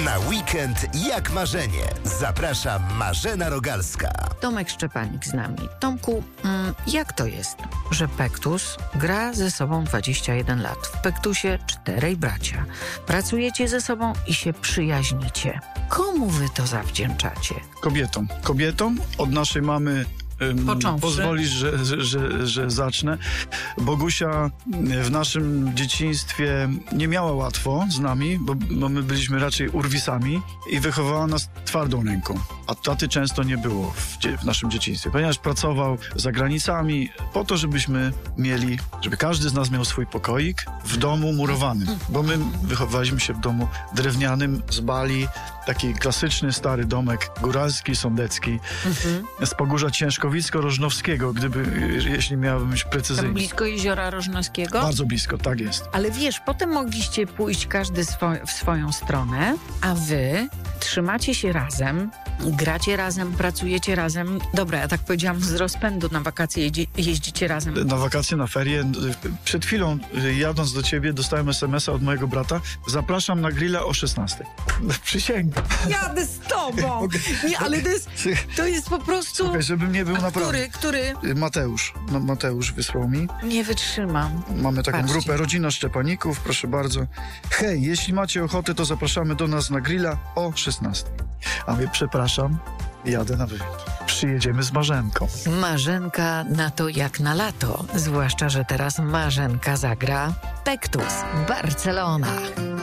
Na weekend jak marzenie. Zaprasza Marzena Rogalska. Tomek Szczepanik z nami. Tomku, jak to jest, że Pektus gra ze sobą 21 lat? W Pektusie 4 bracia. Pracujecie ze sobą i się przyjaźnicie. Komu wy to zawdzięczacie? Kobietom. Kobietom od naszej mamy. Pozwolisz, że zacznę. Bogusia w naszym dzieciństwie nie miała łatwo z nami, bo my byliśmy raczej urwisami i wychowała nas twardą ręką. A taty często nie było w naszym dzieciństwie, ponieważ pracował za granicami po to, żeby każdy z nas miał swój pokoik w domu murowanym. Bo my wychowaliśmy się w domu drewnianym z Bali, taki klasyczny, stary domek góralski, sądecki, z Pogórza Ciężkowicko-Rożnowskiego, jeśli miałbym być precyzyjny. Tam blisko Jeziora Rożnowskiego? Bardzo blisko, tak jest. Ale wiesz, potem mogliście pójść każdy w swoją stronę, a wy trzymacie się razem, gracie razem, pracujecie razem. Dobra, ja tak powiedziałam z rozpędu, na wakacje jeździcie razem. Na wakacje, na ferie. Przed chwilą, jadąc do ciebie, dostałem SMS-a od mojego brata. Zapraszam na grilla o 16. Przysięgam. Jadę z tobą! Nie, ale to jest po prostu... Słuchaj, żebym nie był naprawdę. Który? Mateusz. No, Mateusz wysłał mi. Nie wytrzymam. Mamy taką Patrzcie. grupę Rodzina Szczepaników, proszę bardzo. Hej, jeśli macie ochotę, to zapraszamy do nas na grilla o 16. A my przepraszam, jadę na wywiad. Przyjedziemy z Marzenką. Marzenka na to jak na lato. Zwłaszcza, że teraz Marzenka zagra Pektus Barcelona.